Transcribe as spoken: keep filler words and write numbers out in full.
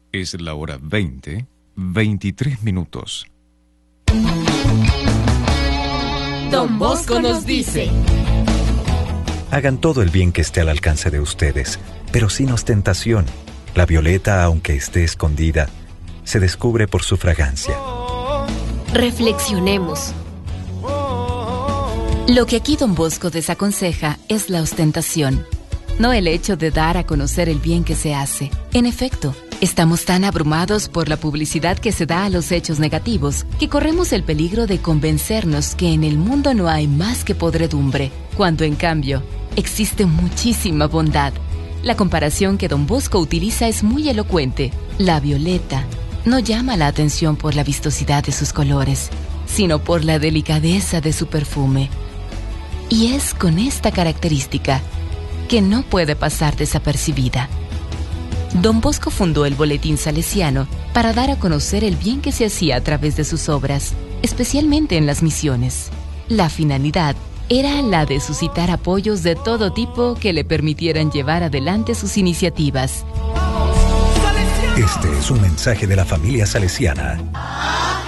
Es la hora veinte, veintitrés minutos. Don Bosco nos dice: hagan todo el bien que esté al alcance de ustedes, pero sin ostentación. La violeta, aunque esté escondida, se descubre por su fragancia. Reflexionemos. Lo que aquí Don Bosco desaconseja es la ostentación, no el hecho de dar a conocer el bien que se hace. En efecto, estamos tan abrumados por la publicidad que se da a los hechos negativos que corremos el peligro de convencernos que en el mundo no hay más que podredumbre, cuando en cambio existe muchísima bondad. La comparación que Don Bosco utiliza es muy elocuente. La violeta no llama la atención por la vistosidad de sus colores, sino por la delicadeza de su perfume. Y es con esta característica que no puede pasar desapercibida. Don Bosco fundó el Boletín Salesiano para dar a conocer el bien que se hacía a través de sus obras, especialmente en las misiones. La finalidad era la de suscitar apoyos de todo tipo que le permitieran llevar adelante sus iniciativas. Este es un mensaje de la familia salesiana.